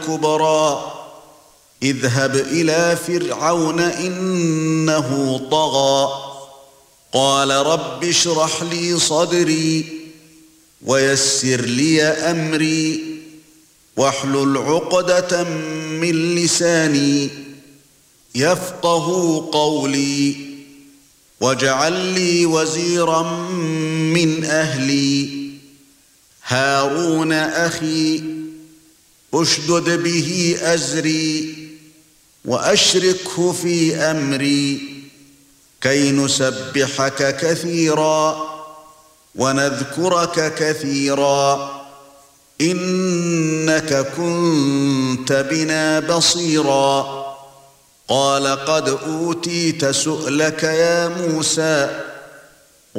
الكبرى اذهب إلى فرعون إنه طغى قال رب اشرح لي صدري ويسر لي أمري واحلل عقدة من لساني يفقهوا قولي واجعل لي وزيرا من أهلي هارون أخي اشدد به أزري وأشركه في أمري كي نسبحك كثيرا ونذكرك كثيرا إنك كنت بنا بصيرا قال قد أوتيت سؤلك يا موسى